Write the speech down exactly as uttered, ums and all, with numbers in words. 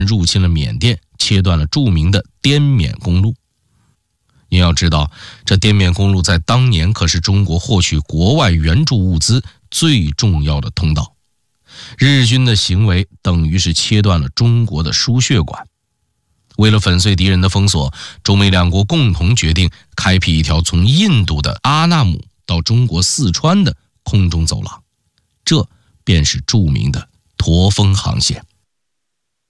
入侵了缅甸，切断了著名的滇缅公路。您要知道，这滇缅公路在当年可是中国获取国外援助物资最重要的通道。日军的行为等于是切断了中国的输血管。为了粉碎敌人的封锁，中美两国共同决定开辟一条从印度的阿纳姆到中国四川的空中走廊，这便是著名的驼峰航线。